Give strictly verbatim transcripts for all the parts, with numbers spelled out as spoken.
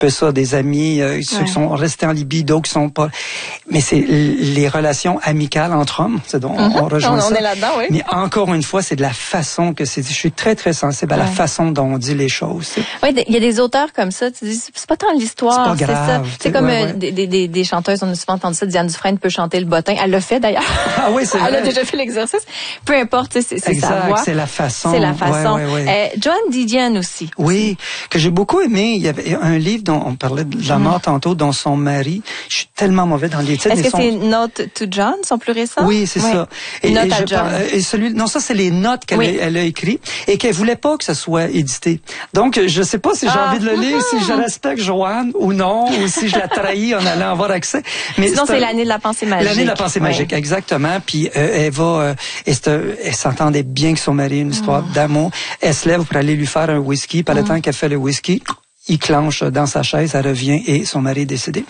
peu ça, des amis, euh, ceux ouais. qui sont restés en Libye, d'autres qui sont pas. Mais c'est les relations amicales entre hommes, c'est donc Mm-hmm. on rejoint on, ça. On est là-dedans, oui. Mais encore une fois, c'est de la façon que c'est. Je suis très très sensible à ouais. la façon dont on dit les choses. Oui, il y a des auteurs comme ça. Tu dis, c'est pas tant l'histoire, c'est, pas grave, c'est ça. C'est comme ouais, euh, ouais. Des, des, des chanteuses. On a souvent entendu ça. Diane Dufresne peut chanter le bottin. Elle l'a fait d'ailleurs. Ah oui, c'est vrai. Elle a déjà fait l'exercice. Peu importe, c'est, c'est exact, sa voix. c'est la façon. C'est la façon. Ouais, ouais, ouais. Euh, Joan Didion aussi. Oui, que j'ai beaucoup aimé. Il y avait un livre dont on parlait de la mort mm. tantôt, dont son mari. Je suis tellement mauvais dans les titres. Est-ce que son... c'est Note to John, son plus récent? Oui, c'est oui. ça. Et, Note et à je John. Parle, et celui, non, ça c'est les notes qu'elle oui. a, elle a écrit et qu'elle voulait pas que ça soit édité. Donc, je sais pas si j'ai ah. envie de le lire, si je respecte Joanne ou non, ou si je la trahis en allant avoir accès. Mais sinon, c'est, c'est l'année de la pensée magique. L'année de la pensée oui. magique, exactement. Puis euh, elle va, euh, et elle s'entendait bien que son mari, une histoire mm. d'amour. Elle se lève pour aller lui faire un whisky. Par mm. le temps qu'elle fait le whisky, il clenche dans sa chaise, elle revient et son mari est décédé.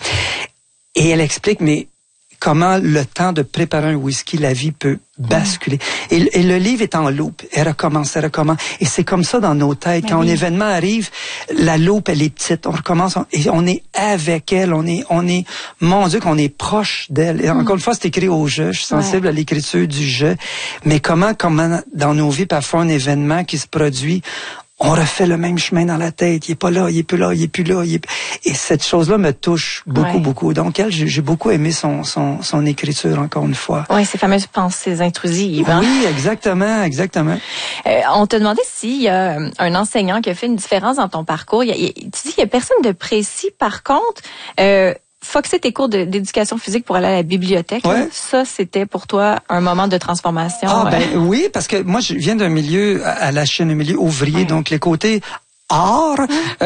Et elle explique, mais comment le temps de préparer un whisky, la vie peut basculer. Mm. Et, et le livre est en loupe. Elle recommence, elle recommence. Et c'est comme ça dans nos têtes. Mais quand oui. un événement arrive, la loupe, elle est petite. On recommence, on, et on est avec elle. On est, on est, mon Dieu, qu'on est proche d'elle. Et mm. encore une fois, c'est écrit au jeu. Je suis sensible ouais. à l'écriture du jeu. Mais comment, comment, dans nos vies, parfois, un événement qui se produit, on refait le même chemin dans la tête. Il est pas là, il est plus là, il est plus là. Il est... Et cette chose-là me touche beaucoup, ouais. beaucoup. Donc, elle, j'ai, j'ai beaucoup aimé son, son, son écriture, encore une fois. Oui, ces fameuses pensées intrusives. Hein? Oui, exactement, exactement. Euh, on te demandait s'il y a un enseignant qui a fait une différence dans ton parcours. Il y a, il, tu dis qu'il y a personne de précis. Par contre, euh, foxer tes cours de, d'éducation physique pour aller à la bibliothèque, ouais. là, ça, c'était pour toi un moment de transformation. Ah, ouais. ben oui, parce que moi, je viens d'un milieu, à la chaîne, un milieu ouvrier, ouais. donc les côtés art, mmh.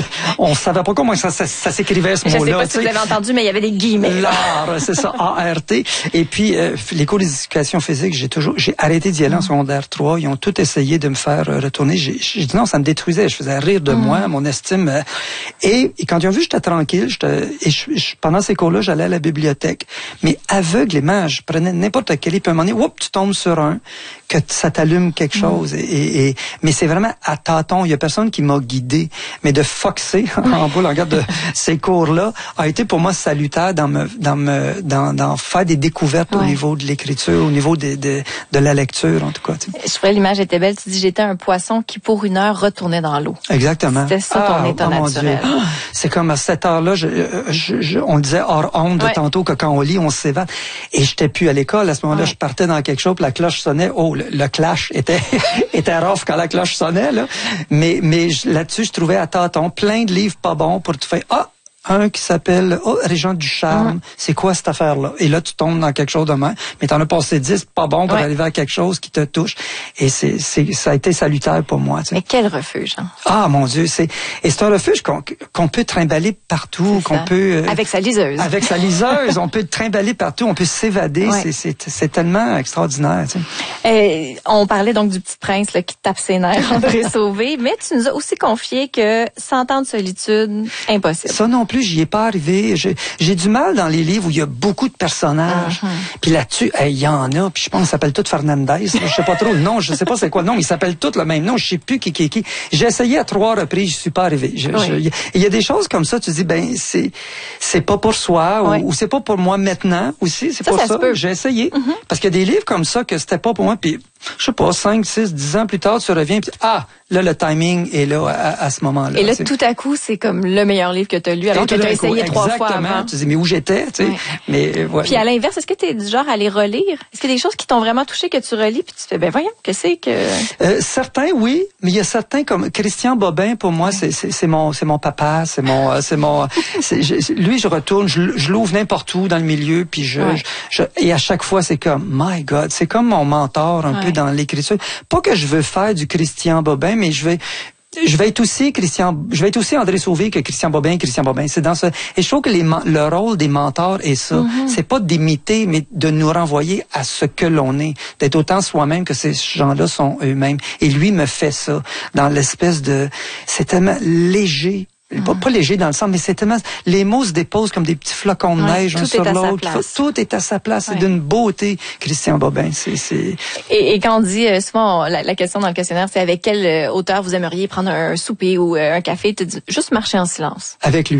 on savait pas comment ça, ça, ça s'écrivait ce je mot-là. Je sais pas si vous avez entendu, mais il y avait des guillemets. L'art, c'est ça, A R T. Et puis, euh, les cours d'éducation physique, j'ai toujours, j'ai arrêté d'y aller mmh. en secondaire trois. Ils ont tout essayé de me faire retourner. J'ai, j'ai dit non, ça me détruisait. Je faisais rire de mmh. moi, mon estime. Euh, et, et quand ils ont vu, j'étais tranquille. J'étais, et je, je, pendant ces cours-là, j'allais à la bibliothèque. Mais aveuglément, je prenais n'importe quel livre. Puis à un moment donné, oups, tu tombes sur un, que ça t'allume quelque chose. Mmh. Et, et, et, mais c'est vraiment à tâtons. Il y a personne qui m'a guidé, mais de foxer en boule en regard de ces cours-là a été pour moi salutaire dans me dans me dans, dans faire des découvertes ouais. au niveau de l'écriture, au niveau de de, de la lecture en tout cas. Tu sais. Je trouvais l'image était belle. Tu dis j'étais un poisson qui pour une heure retournait dans l'eau. Exactement. C'était ça ton ah, état oh, naturel. Mon Dieu. C'est comme à cette heure-là, je, je, je, on le disait hors honte ouais. tantôt que quand on lit, on s'évade. Et j'étais plus à l'école à ce moment-là. Ouais. Je partais dans quelque chose, puis la cloche sonnait. Oh, le, le clash était était rough quand la cloche sonnait là. Mais mais là-dessus, je trouvais à tâtons plein de livres pas bons pour te faire ah un qui s'appelle oh Régent du charme, mmh. c'est quoi cette affaire-là? Et là, tu tombes dans quelque chose de même, mais t'en as passé dix, pas bon pour ouais. arriver à quelque chose qui te touche. Et c'est, c'est, ça a été salutaire pour moi. Tu sais. Mais quel refuge, hein? Ah, mon Dieu, c'est, et c'est un refuge qu'on, qu'on peut trimballer partout, c'est qu'on ça. peut... Euh, avec sa liseuse. Avec sa liseuse, on peut trimballer partout, on peut s'évader, ouais. c'est, c'est, c'est tellement extraordinaire, tu sais. Et on parlait donc du Petit Prince, là, qui tape ses nerfs, André Sauvé, mais tu nous as aussi confié que cent ans de solitude, impossible. Ça non plus, j'y ai pas arrivé. J'ai, j'ai du mal dans les livres où il y a beaucoup de personnages. Uh-huh. Puis là-dessus, il hey, y en a. Puis je pense qu'ils s'appellent tous Fernandez. Je sais pas trop le nom. Je sais pas c'est quoi le nom. Ils s'appellent tous le même nom. Je sais plus qui qui qui. J'ai essayé à trois reprises. Je suis pas arrivé. Il oui. y, y a des choses comme ça. Tu dis ben c'est c'est pas pour soi oui. ou, ou c'est pas pour moi maintenant aussi. C'est ça, pour ça. ça. J'ai essayé uh-huh. parce qu'il y a des livres comme ça que c'était pas pour moi. Puis je sais pas, cinq, six, dix ans plus tard, tu reviens, puis ah, là, le timing est là à, à ce moment-là. Et là, c'est... tout à coup, c'est comme le meilleur livre que tu as lu, alors que tu as essayé trois fois avant. Tu dis, mais où j'étais, tu sais. Ouais. Mais, euh, ouais. Puis à l'inverse, est-ce que tu es du genre à les relire? Est-ce qu'il y a des choses qui t'ont vraiment touché que tu relis, puis tu fais, ben voyons, que c'est que... Euh, certains, oui, mais il y a certains comme Christian Bobin, pour moi, ouais. c'est, c'est, c'est mon c'est mon papa, c'est mon... c'est mon c'est, je, lui, je retourne, je, je l'ouvre n'importe où dans le milieu, puis je, ouais. je, je... Et à chaque fois, c'est comme, my God, c'est comme mon mentor un ouais. peu dans l'écriture. Pas que je veux faire du Christian Bobin, mais je vais je vais être aussi Christian, je vais être aussi André Sauvé que Christian Bobin, Christian Bobin. C'est dans ce, et je trouve que les, le rôle des mentors est ça. Mm-hmm. C'est pas d'imiter, mais de nous renvoyer à ce que l'on est. D'être autant soi-même que ces gens-là sont eux-mêmes. Et lui me fait ça. Dans l'espèce de, c'est tellement léger. Pas, pas léger dans le sens, mais c'est tellement... Les mots se déposent comme des petits flocons de neige, ouais, un sur l'autre. Tout est à sa place. Ouais. C'est d'une beauté, Christian Bobin. C'est, c'est... Et, et quand on dit, euh, souvent, la, la question dans le questionnaire, c'est avec quel euh, auteur vous aimeriez prendre un souper ou euh, un café, tu dis juste marcher en silence. Avec lui.